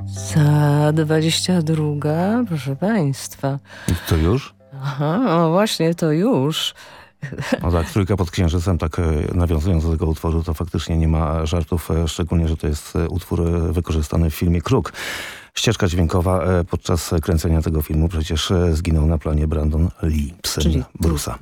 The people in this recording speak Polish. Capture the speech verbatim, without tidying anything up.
Za dwadzieścia druga, proszę państwa. To już? Aha, no właśnie, to już. No tak, Trójka pod Księżycem, tak nawiązując do tego utworu, to faktycznie nie ma żartów, szczególnie, że to jest utwór wykorzystany w filmie Kruk. Ścieżka dźwiękowa podczas kręcenia tego filmu przecież zginął na planie Brandon Lee, syn Czyli Bruce'a.